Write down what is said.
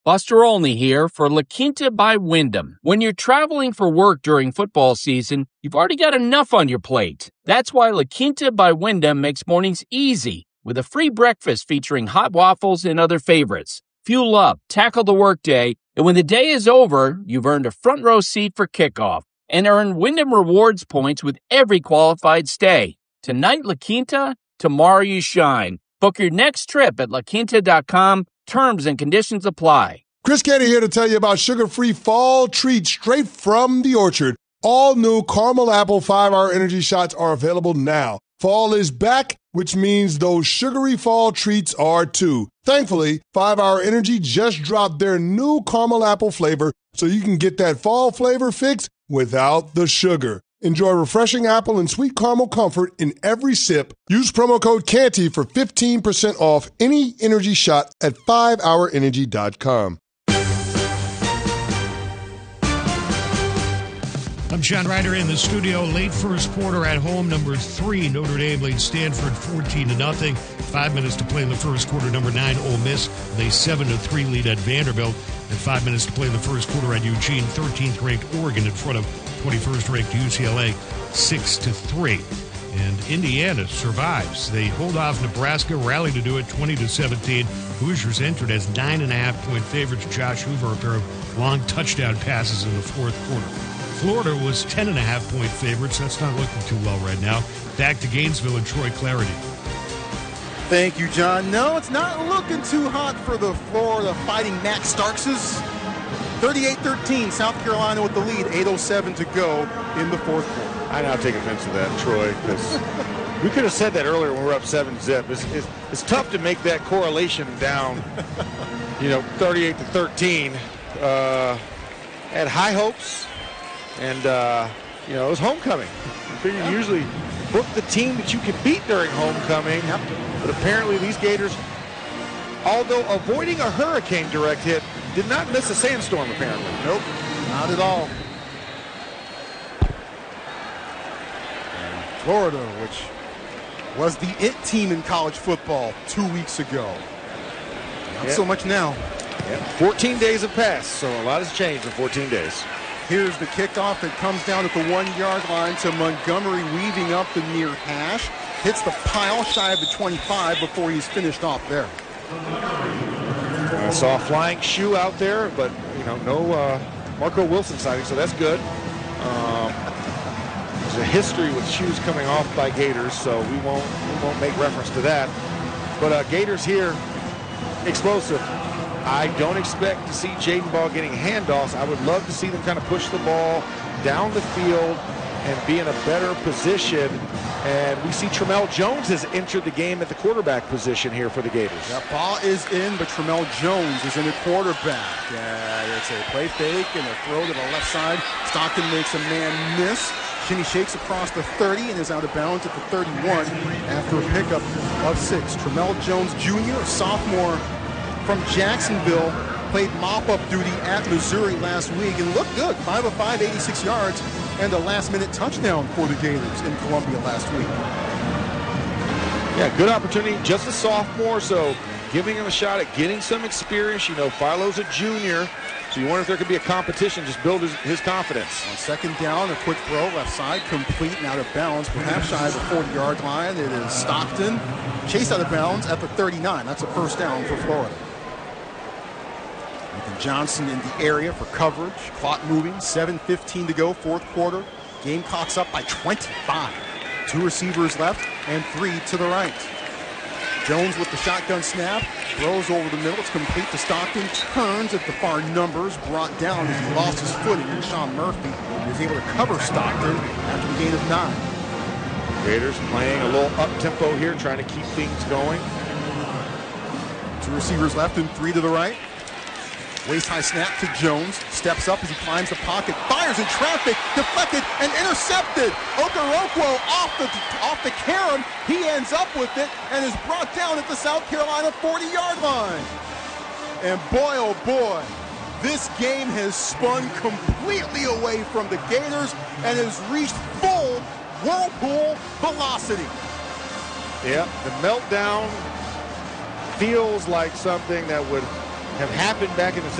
Buster Olney here for La Quinta by Wyndham. When you're traveling for work during football season, you've already got enough on your plate. That's why La Quinta by Wyndham makes mornings easy with a free breakfast featuring hot waffles and other favorites. Fuel up, tackle the workday, and when the day is over, you've earned a front row seat for kickoff and earn Wyndham Rewards points with every qualified stay. Tonight, La Quinta, tomorrow you shine. Book your next trip at laquinta.com. Terms and conditions apply. Chris Canty here to tell you about sugar-free fall treats straight from the orchard. All new caramel apple 5-hour energy shots are available now. Fall is back, which means those sugary fall treats are too. Thankfully, 5-hour energy just dropped their new caramel apple flavor so you can get that fall flavor fix without the sugar. Enjoy refreshing apple and sweet caramel comfort in every sip. Use promo code CANTY for 15% off any energy shot at 5hourenergy.com. I'm John Ryder in the studio. Late first quarter at home, number 3, Notre Dame leads Stanford 14-0. 5 minutes to play in the first quarter. Number 9, Ole Miss, they 7-3 lead at Vanderbilt. And 5 minutes to play in the first quarter at Eugene. 13th ranked Oregon in front of 21st ranked UCLA, 6-3. And Indiana survives. They hold off Nebraska, rally to do it, 20-17. Hoosiers entered as 9.5-point favorites. Josh Hoover, a pair of long touchdown passes in the fourth quarter. Florida was 10.5-point favorites. That's not looking too well right now. Back to Gainesville and Troy Clarity. Thank you, John. No, it's not looking too hot for the Florida Fighting Matt Starkses. 38-13, South Carolina with the lead, 8:07 to go in the fourth quarter. I now take offense to that, Troy, because we could have said that earlier when we were up 7-zip. It's tough to make that correlation down, 38-13. Had high hopes, and, it was homecoming. I figured you usually book the team that you can beat during homecoming, but apparently these Gators, although avoiding a hurricane direct hit, did not miss a sandstorm, apparently. Nope, not at all. And Florida, which was the it team in college football 2 weeks ago. Not so much now. 14 days have passed, so a lot has changed in 14 days. Here's the kickoff. It comes down at the 1-yard line to Montgomery, weaving up the near hash. Hits the pile shy of the 25 before he's finished off there. I saw a flying shoe out there, but no Marco Wilson sighting, so that's good. There's a history with shoes coming off by Gators, so we won't make reference to that. But Gators here, explosive. I don't expect to see Jaden Ball getting handoffs. I would love to see them kind of push the ball down the field and be in a better position. And we see Tramel Jones has entered the game at the quarterback position here for the Gators. That ball is in, but Tramel Jones is in the quarterback. It's a play fake and a throw to the left side. Stockton makes a man miss. Shinny shakes across the 30 and is out of bounds at the 31 after a pickup of 6. Tramel Jones Jr., a sophomore from Jacksonville, played mop-up duty at Missouri last week and looked good. 5 of 5, 86 yards, and a last-minute touchdown for the Gators in Columbia last week. Yeah, good opportunity. Just a sophomore, so giving him a shot at getting some experience. Philo's a junior, so you wonder if there could be a competition, just build his confidence. On second down, a quick throw, left side, complete and out of bounds, perhaps shy of the 40-yard line. It is Stockton, chased out of bounds at the 39. That's a first down for Florida. Ethan Johnson in the area for coverage. Clock moving, 7:15 to go, fourth quarter. Gamecocks up by 25. 2 receivers left and 3 to the right. Jones with the shotgun snap, throws over the middle. It's complete to Stockton. Turns at the far numbers, brought down as he lost his footing. And Sean Murphy is able to cover Stockton after the gain of 9. Gators playing a little up-tempo here, trying to keep things going. 2 receivers left and 3 to the right. Waist-high snap to Jones. Steps up as he climbs the pocket. Fires in traffic. Deflected and intercepted. Okoronkwo off the carom. He ends up with it and is brought down at the South Carolina 40-yard line. And boy, oh boy, this game has spun completely away from the Gators and has reached full whirlpool velocity. Yeah, the meltdown feels like something that would have happened back in the